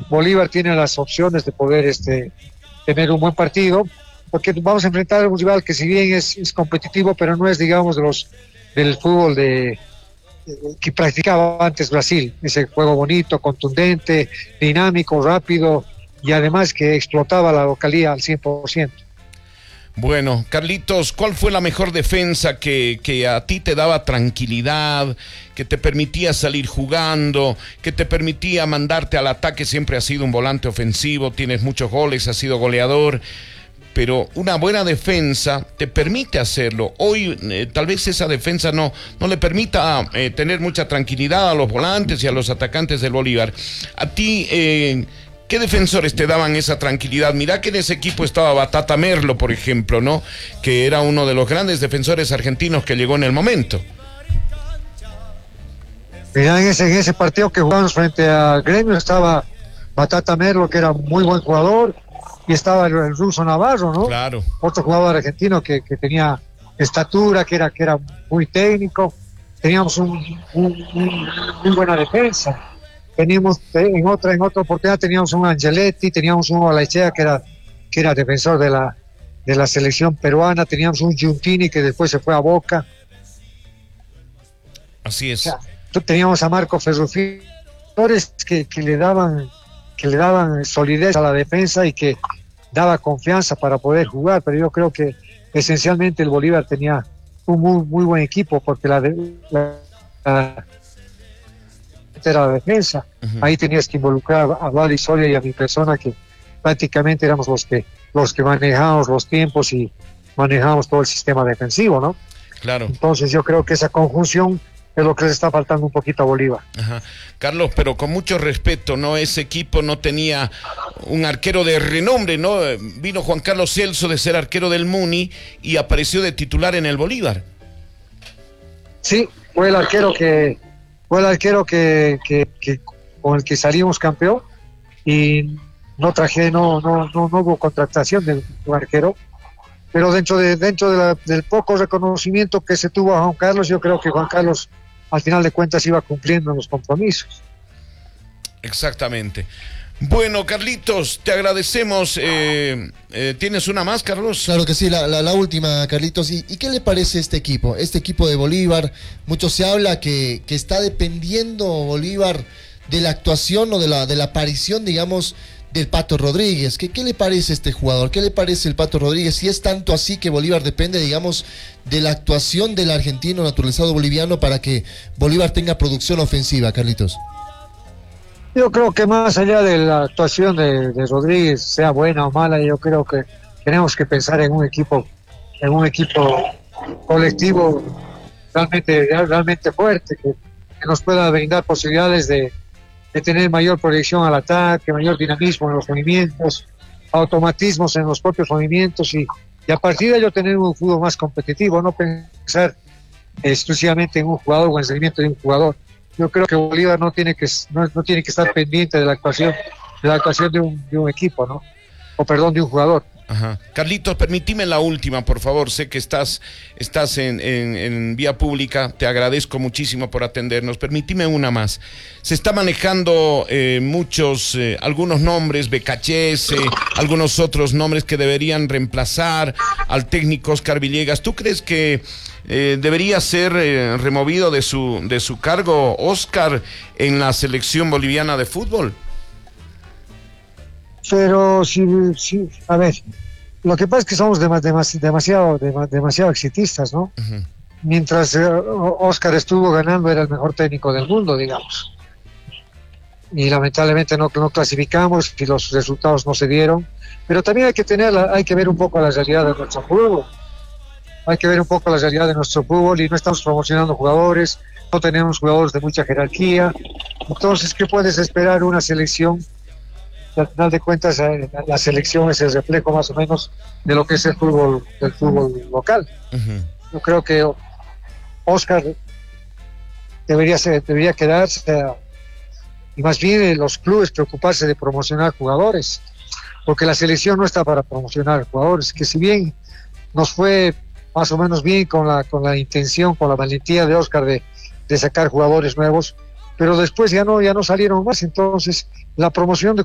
Bolívar tiene las opciones de poder tener un buen partido, porque vamos a enfrentar a un rival que si bien es competitivo, pero no es, digamos, del fútbol que practicaba antes Brasil, ese juego bonito, contundente, dinámico, rápido y además que explotaba la localía al 100%. Bueno, Carlitos, ¿cuál fue la mejor defensa que a ti te daba tranquilidad, que te permitía salir jugando, que te permitía mandarte al ataque? Siempre has sido un volante ofensivo, tienes muchos goles, has sido goleador, pero una buena defensa te permite hacerlo. Hoy tal vez esa defensa no le permita tener mucha tranquilidad a los volantes y a los atacantes del Bolívar. A ti, ¿qué defensores te daban esa tranquilidad? Mirá que en ese equipo estaba Batata Merlo, por ejemplo, ¿no? Que era uno de los grandes defensores argentinos que llegó en el momento. Mirá, en ese partido que jugamos frente al Gremio estaba Batata Merlo, que era muy buen jugador, y estaba el ruso Navarro, ¿no? Claro. Otro jugador argentino que tenía estatura, que era muy técnico. Teníamos muy buena defensa. Teníamos en otra oportunidad teníamos un Angeletti, teníamos un Olaechea que era defensor de la selección peruana, teníamos un Giuntini que después se fue a Boca. Así es. O sea, teníamos a Marco Ferrufino, que le daban solidez a la defensa y que daba confianza para poder jugar, pero yo creo que esencialmente el Bolívar tenía un muy buen equipo, porque era la defensa. Uh-huh. Ahí tenías que involucrar a Vladi Soria y a mi persona, que prácticamente éramos los que manejábamos los tiempos y manejábamos todo el sistema defensivo, ¿no? Claro. Entonces yo creo que esa conjunción es lo que le está faltando un poquito a Bolívar. Ajá. Carlos, pero con mucho respeto, ¿no? Ese equipo no tenía un arquero de renombre, ¿no? Vino Juan Carlos Celso de ser arquero del Muni y apareció de titular en el Bolívar. Sí, fue el arquero que con el que salimos campeón, y no hubo contratación de un arquero, pero dentro del poco reconocimiento que se tuvo a Juan Carlos, yo creo que Juan Carlos al final de cuentas iba cumpliendo los compromisos. Exactamente. Bueno, Carlitos, te agradecemos. ¿Tienes una más, Carlos? Claro que sí, la última, Carlitos. ¿Y qué le parece este equipo de Bolívar? Mucho se habla que está dependiendo Bolívar de la actuación o de la aparición, digamos, del Pato Rodríguez. ¿Qué le parece este jugador? ¿Qué le parece el Pato Rodríguez? Si es tanto así que Bolívar depende, digamos, de la actuación del argentino naturalizado boliviano para que Bolívar tenga producción ofensiva, Carlitos. Yo creo que más allá de la actuación de Rodríguez, sea buena o mala, yo creo que tenemos que pensar en un equipo colectivo realmente fuerte, que nos pueda brindar posibilidades de tener mayor proyección al ataque, mayor dinamismo en los movimientos, automatismos en los propios movimientos, y a partir de ello tener un fútbol más competitivo, no pensar exclusivamente en un jugador o en el rendimiento de un jugador. Yo creo que Bolívar no tiene que estar pendiente de la actuación de un equipo, ¿no? De un jugador. Ajá. Carlitos, permíteme la última, por favor. Sé que estás en vía pública. Te agradezco muchísimo por atendernos. Permíteme una más. Se está manejando algunos nombres, Becachese, algunos otros nombres que deberían reemplazar al técnico Oscar Villegas. ¿Tú crees que debería ser removido de su cargo Oscar en la selección boliviana de fútbol? Pero sí, a ver, lo que pasa es que somos demasiado exitistas, ¿no? Uh-huh. Mientras Oscar estuvo ganando, era el mejor técnico del mundo, digamos. Y lamentablemente no clasificamos y los resultados no se dieron. Pero también hay que ver un poco la realidad de nuestro fútbol. Hay que ver un poco la realidad de nuestro fútbol, y no estamos promocionando jugadores, no tenemos jugadores de mucha jerarquía. Entonces, ¿qué puedes esperar una selección? Al final de cuentas, la selección es el reflejo más o menos de lo que es el fútbol local. Uh-huh. Yo creo que Oscar debería quedarse, y más bien los clubes preocuparse de promocionar jugadores, porque la selección no está para promocionar jugadores, que si bien nos fue más o menos bien con la intención, con la valentía de Oscar de sacar jugadores nuevos, pero después ya no salieron más. Entonces la promoción de